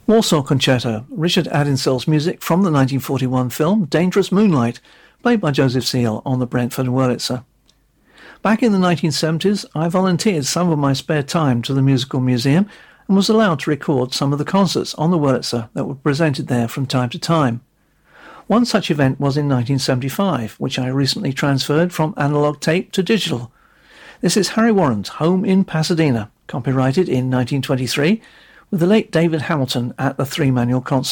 Warsaw Concerto, Richard Addinsell's music from the 1941 film Dangerous Moonlight, played by Joseph Seal on the Brentford Wurlitzer. Back in the 1970s, I volunteered some of my spare time to the Musical Museum and was allowed to record some of the concerts on the Wurlitzer that were presented there from time to time. One such event was in 1975, which I recently transferred from analog tape to digital. This is Harry Warren's Home in Pasadena, copyrighted in 1923, with the late David Hamilton at the three-manual console.